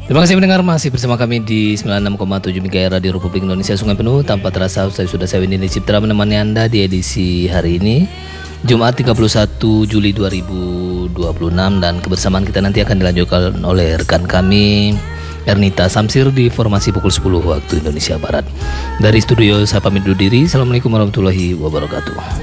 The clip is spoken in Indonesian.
Terima kasih mendengar, masih bersama kami di 96,7 MHz Radio Republik Indonesia Sungai Penuh. Tanpa terasa saya sudah saya Windy Ciptra menemani Anda di edisi hari ini Jumat 31 Juli 2026, dan kebersamaan kita nanti akan dilanjutkan oleh rekan kami Ernita Samsir di formasi pukul 10 waktu Indonesia Barat. Dari studio saya pamit undur diri. Assalamualaikum warahmatullahi wabarakatuh.